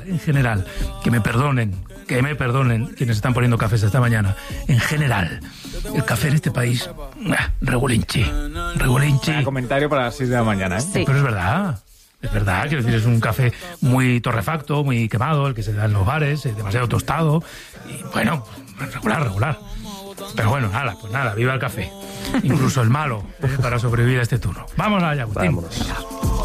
en general, que me perdonen quienes están poniendo cafés esta mañana, en general, el café en este país, regulinchi. Comentario para las 6 de la mañana, ¿eh? Sí. Pero es verdad, quiero decir, es un café muy torrefacto, muy quemado, el que se da en los bares, demasiado tostado, y bueno, regular. Pero bueno, nada, viva el café. Incluso el malo, para sobrevivir a este turno. Vamos allá, Agustín. Vámonos.